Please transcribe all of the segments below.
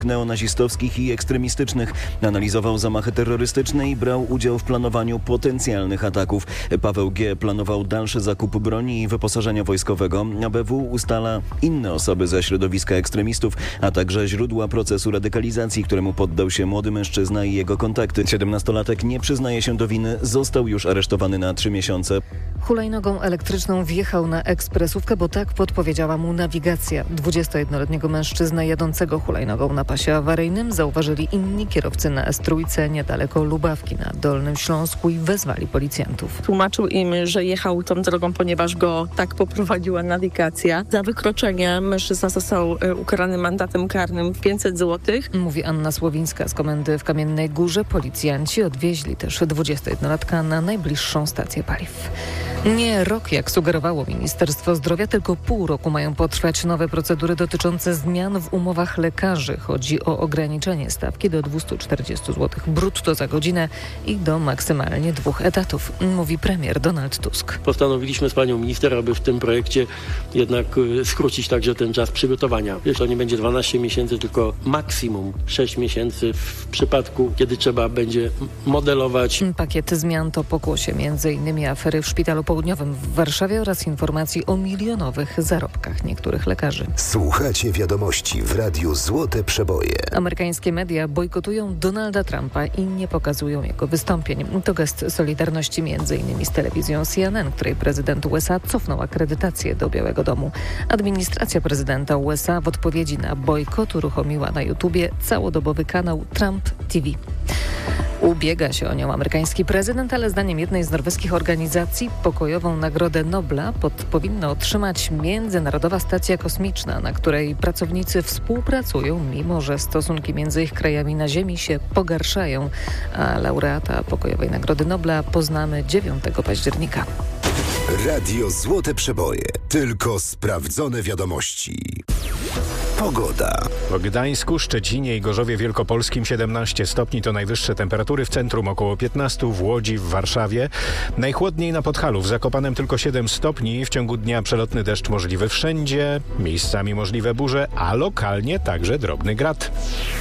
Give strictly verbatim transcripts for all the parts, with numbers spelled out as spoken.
neonazistowskich i ekstremistycznych. Analizował zamachy terrorystyczne i brał udział w planowaniu potencjalnych ataków. Paweł G. planował dalszy zakup broni i wyposażenia wojskowego. A B W ustala inne osoby ze środowiska ekstremistów, a także źródła procesu radykalizacji, któremu poddał się młody mężczyzna i jego kontakty. siedemnastolatek nie przyznaje się do winy, został już aresztowany na trzy miesiące. Hulajnogą elektryczną wjechał na ekspresówkę, bo tak podpowiedziała mu nawigacja. dwudziestojednoletniego mężczyznę jadącego hulajnogą na pasie awaryjnym zauważyli inni kierowcy na S trzy niedaleko Lubawki na Dolnym Śląsku i wezwali policjantów. Tłumaczył im, że jechał tą drogą, ponieważ go tak poprowadziła nawigacja. Za wykroczenie mężczyzna został ukarany mandatem karnym pięćset złotych. Mówi Anna Słowińska z komendy w Kamiennej Górze. Policjanci odwieźli też dwudziestojednolatka na najbliższą stację paliw. Nie rok, jak sugerowało Ministerstwo Zdrowia, tylko pół roku mają potrwać nowe procedury dotyczące zmian w umowach lekarzy. Chodzi o ograniczenie stawki do dwieście czterdzieści złotych brutto za godzinę i do maksymalnie dwóch etatów, mówi premier Donald Tusk. Postanowiliśmy z panią minister, aby w tym projekcie jednak skrócić także ten czas przygotowania. Wiesz, to nie będzie dwanaście miesięcy, tylko maksimum sześć miesięcy w przypadku, kiedy trzeba będzie modelować. Pakiet zmian to pokłosie między innymi afery w Szpitalu Południowym w Warszawie oraz informacji o milionowych zarobkach niektórych lekarzy. Słuchacie wiadomości w Radiu Złote Przeboje. Amerykańskie media bojkotują Donalda Trumpa i nie pokazują jego wystąpień. To gest solidarności między innymi z telewizją C N N, której prezydent U S A cofnął akredytację do Białego Domu. Administracja prezydenta U S A w odpowiedzi na bojkot uruchomiła na YouTubie całodobowy kanał Trump T V. Ubiega się o nią amerykański prezydent, ale zdaniem jednej z norweskich organizacji pokojową Nagrodę Nobla pod, powinna otrzymać Międzynarodowa Stacja Kosmiczna, na której pracownicy współpracują, mimo że stosunki między ich krajami na Ziemi się pogarszają. A laureata pokojowej Nagrody Nobla poznamy dziewiątego października. Radio Złote Przeboje. Tylko sprawdzone wiadomości. Pogoda. W Gdańsku, Szczecinie i Gorzowie Wielkopolskim siedemnaście stopni to najwyższe temperatury, w centrum około piętnaście, w Łodzi, w Warszawie. Najchłodniej na Podhalu, w Zakopanem tylko siedem stopni. W ciągu dnia przelotny deszcz możliwy wszędzie, miejscami możliwe burze, a lokalnie także drobny grad.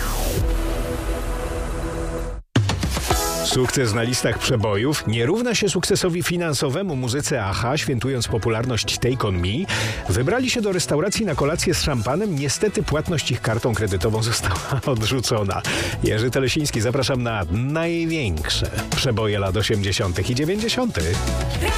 Sukces na listach przebojów nie równa się sukcesowi finansowemu. Muzycy A H, świętując popularność Take On Me, wybrali się do restauracji na kolację z szampanem. Niestety płatność ich kartą kredytową została odrzucona. Jerzy Telesiński, zapraszam na największe przeboje lat osiemdziesiątych i dziewięćdziesiątych.